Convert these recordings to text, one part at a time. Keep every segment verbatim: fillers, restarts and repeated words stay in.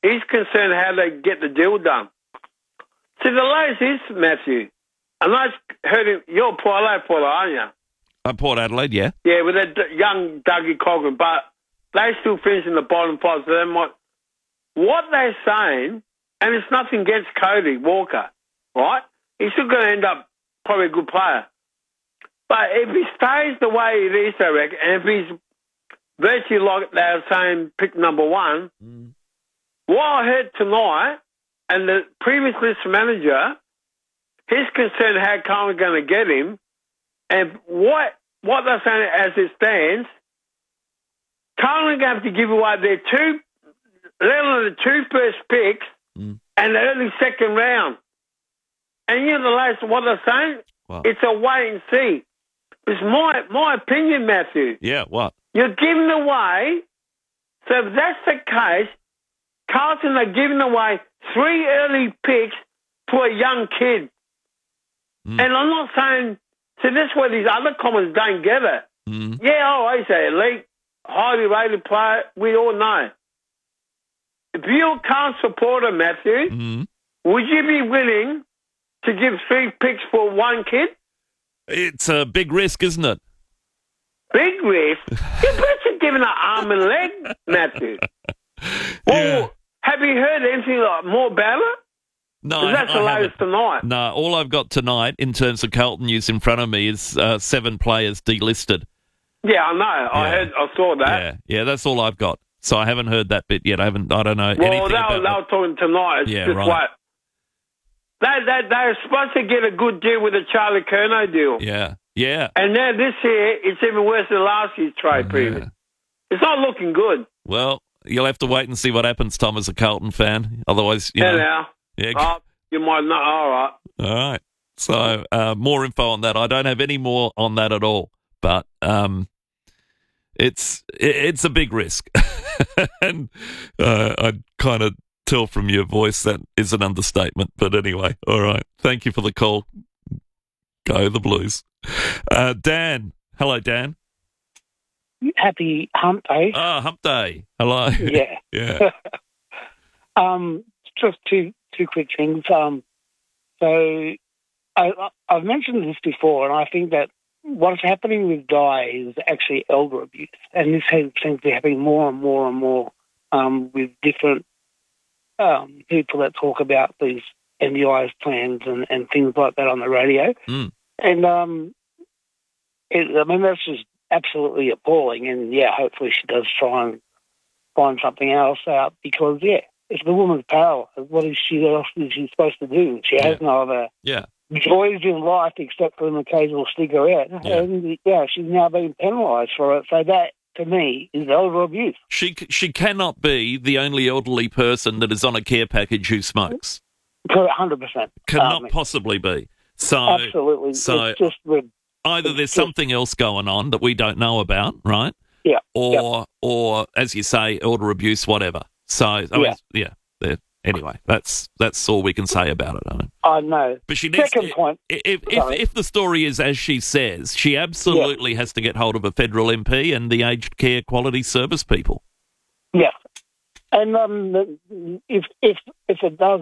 he's concerned how they get the deal done. See, the latest is, Matthew, and I heard him, you're a Port Adelaide Porter, aren't you? Uh, Port Adelaide, yeah. Yeah, with that d- young Dougie Coghlan, but they still finish in the bottom five, so they might... What they're saying, and it's nothing against Cody Walker, right? He's still going to end up probably a good player. But if he stays the way it is, I reckon, and if he's virtually like they were saying, pick number one, mm. what I heard tonight, and the previous list manager, he's concerned how Carlton's going to get him, and what what they're saying as it stands, Carlton are going to have to give away their two, let alone the two first picks mm. and the early second round. And you know the last, what they're saying? Wow. It's a wait and see. It's my my opinion, Matthew. Yeah, what? You're giving away, so if that's the case, Carlton are giving away three early picks to a young kid. Mm. And I'm not saying, so this is where these other comments don't get it. Mm. Yeah, oh, I say elite, highly rated player, we all know. If you're a Carlton supporter, Matthew, mm. would you be willing to give three picks for one kid? It's a big risk, isn't it? Big risk? You're better giving an arm and leg, Matthew. Yeah. Or have you heard anything like more about it? No, that's I the latest haven't. tonight. No, all I've got tonight in terms of Carlton news in front of me is uh, seven players delisted. Yeah, I know. I yeah. heard. I saw that. Yeah, yeah, that's all I've got. So I haven't heard that bit yet. I haven't. I don't know well, anything they about were, they were talking tonight. It's yeah, just right. like they they they're supposed to get a good deal with the Charlie Curnow deal. Yeah, yeah. And now this year, it's even worse than last year's trade period. Yeah. It's not looking good. Well, you'll have to wait and see what happens, Tom, as a Carlton fan. Otherwise, you yeah, know. Now. Yeah. Oh, you might not. All right. All right. So uh, more info on that. I don't have any more on that at all. But um, it's it's a big risk, and uh, I kind of tell from your voice that is an understatement. But anyway, all right. Thank you for the call. Go the Blues. Uh, Dan. Hello, Dan. Happy hump day. Ah, hump day. Hello. Yeah. yeah. um, just two two quick things. Um, so I, I've mentioned this before, and I think that what's happening with Guy is actually elder abuse, and this has, seems to be happening more and more and more um, with different um, people that talk about these N D I S plans and, and things like that on the radio. Mm. And um, it, I mean, that's just absolutely appalling. And yeah, hopefully she does try and find something else out because yeah, it's the woman's power. What is she else is she supposed to do? She has yeah. no other yeah. joys in life except for an occasional cigarette. Yeah. And yeah, she's now being penalised for it. So that, to me, is elder abuse. She she cannot be the only elderly person that is on a care package who smokes. one hundred percent. Cannot um, possibly be. So absolutely. So it's just the, either there's something else going on that we don't know about, right? Yeah. Or yeah. or as you say, elder abuse, whatever. So I mean, yeah. yeah. Anyway, that's that's all we can say about it. I mean. I know. But she needs Second to, point. If if, if the story is as she says, she absolutely yeah. has to get hold of a federal M P and the aged care quality service people. Yeah, and um, if if if it does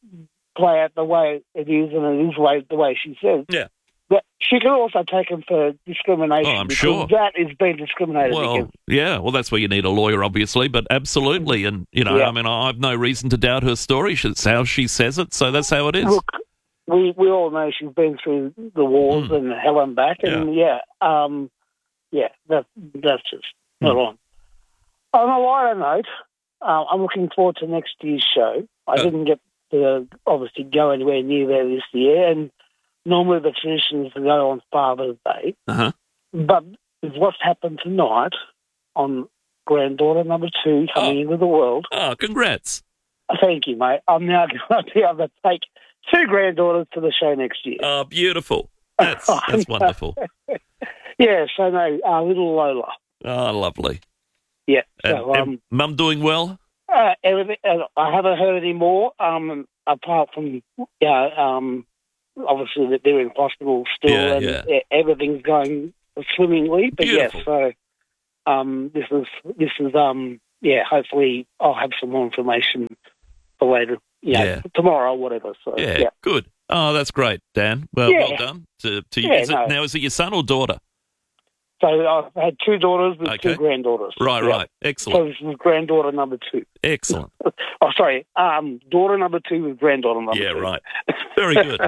play out the way it is, and it is way the way she says, yeah, but she can also take him for discrimination. Oh, I'm because sure that is being discriminated well, against. Yeah, well, that's where you need a lawyer, obviously, but absolutely, and you know, yeah. I mean, I have no reason to doubt her story. It's how she says it, so that's how it is. Look, we we all know she's been through the wars mm. and hell and back, and yeah, yeah, um, yeah that that's just not mm. on. On a lighter note, uh, I'm looking forward to next year's show. I uh, didn't get to obviously go anywhere near there this year, and normally the tradition is to go on Father's Day. Uh-huh. But with what's happened tonight on granddaughter number two coming oh. into the world. Oh, congrats. Thank you, mate. I'm now going to be able to take two granddaughters to the show next year. Oh, beautiful. That's, that's wonderful. Yeah, so no, uh, little Lola. Oh, lovely. Yeah. And, so, um, and Mum doing well? Uh, everything, uh, I haven't heard any more, um, apart from, yeah, um, obviously that they're in hospital still yeah, and yeah. everything's going swimmingly. But Beautiful. yes, so um, this is, this is um, yeah, hopefully I'll have some more information for later. Yeah, Yeah. tomorrow, whatever. So Yeah, yeah. good. Oh, that's great, Dan. Well, Yeah. well done to, to you. Yeah, Is it, no. now, is it your son or daughter? So I've had two daughters with Okay. two granddaughters. Right, Yeah. right. So Excellent. this is granddaughter number two. Excellent. Oh, sorry, um, daughter number two with granddaughter number Yeah, two. right. Very good.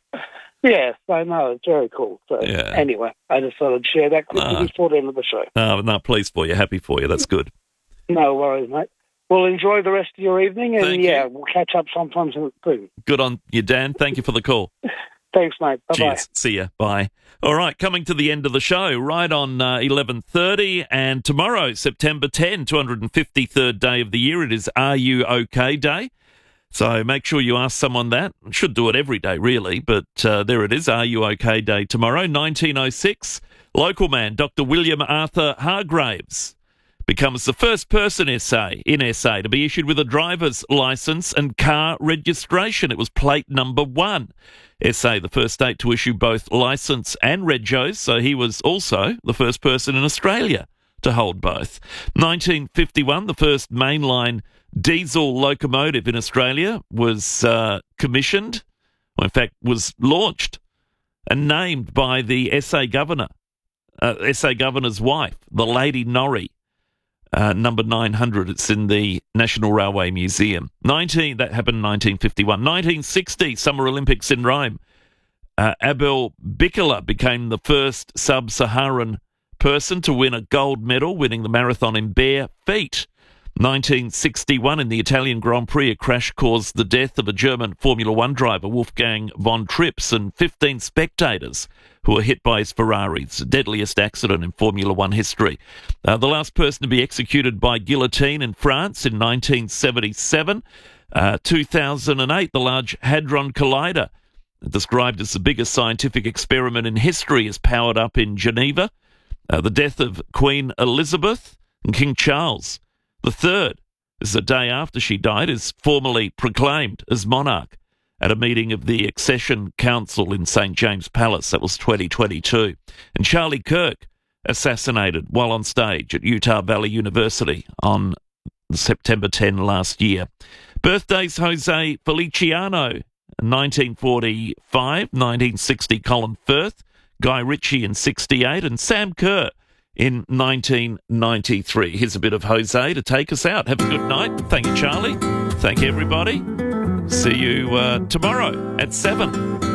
Yeah, so no, it's very cool. So Yeah. anyway, I just thought I'd share that Ah. quickly before the end of the show. No, no, pleased for you. Happy for you. That's good. No worries, mate. Well, enjoy the rest of your evening, and Thank yeah, you. we'll catch up sometime soon. Good on you, Dan. Thank you for the call. Thanks, mate. Bye-bye. Cheers. See ya. Bye. All right, coming to the end of the show, right on uh, eleven thirty, and tomorrow, September tenth, two hundred fifty-third day of the year, it is Are You OK Day. So make sure you ask someone that. Should do it every day, really, but uh, there it is, Are You OK Day tomorrow. nineteen oh six, local man Doctor William Arthur Hargraves becomes the first person S A in S A to be issued with a driver's licence and car registration. It was plate number one. S A, the first state to issue both licence and regos, so he was also the first person in Australia to hold both. nineteen fifty-one, the first mainline diesel locomotive in Australia was uh, commissioned, or in fact was launched and named by the S A governor, uh, S A governor's wife, the Lady Norrie. Uh, number nine hundred, it's in the National Railway Museum. nineteen That happened in nineteen fifty-one. nineteen sixty, Summer Olympics in Rome. Uh, Abel Bikila became the first sub-Saharan person to win a gold medal, winning the marathon in bare feet. nineteen sixty-one, in the Italian Grand Prix, a crash caused the death of a German Formula One driver, Wolfgang von Trips, and fifteen spectators who were hit by his Ferrari. It's the deadliest accident in Formula One history. Uh, the last person to be executed by guillotine in France in nineteen seventy-seven. Uh, two thousand eight, the Large Hadron Collider, described as the biggest scientific experiment in history, is powered up in Geneva. Uh, the death of Queen Elizabeth and King Charles the third, this is the day after she died, is formally proclaimed as monarch at a meeting of the Accession Council in Saint James Palace. That was twenty twenty-two. And Charlie Kirk assassinated while on stage at Utah Valley University on September tenth last year. Birthdays: Jose Feliciano, nineteen forty-five, nineteen sixty Colin Firth, Guy Ritchie in sixty-eight, and Sam Kerr in nineteen ninety-three. Here's a bit of Jose to take us out. Have a good night. Thank you, Charlie. Thank you, everybody. See you uh, tomorrow at seven.